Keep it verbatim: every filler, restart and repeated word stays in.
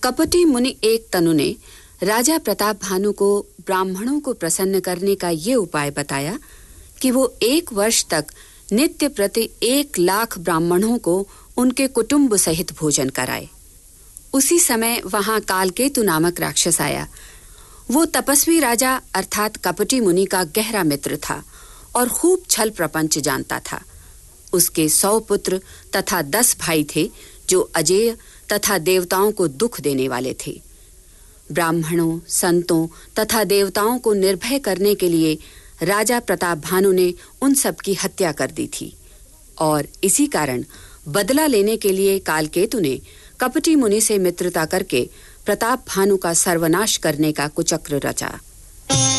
कपटी मुनि एक तनु ने राजा प्रताप भानु को ब्राह्मणों को प्रसन्न करने का ये उपाय बताया कि वो एक वर्ष तक नित्य प्रति एक लाख ब्राह्मणों को उनके कुटुंब सहित भोजन कराए। उसी समय वहां कालकेतु नामक राक्षस आया। वो तपस्वी राजा अर्थात कपटी मुनि का गहरा मित्र था और खूब छल प्रपंच जानता था। उसके सौ पुत्र तथा दस भाई थे जो अजेय तथा देवताओं को दुख देने वाले थे। ब्राह्मणों, संतों तथा देवताओं को निर्भय करने के लिए राजा प्रताप भानु ने उन सब की हत्या कर दी थी और इसी कारण बदला लेने के लिए कालकेतु ने कपटी मुनि से मित्रता करके प्रताप भानु का सर्वनाश करने का कुचक्र रचा।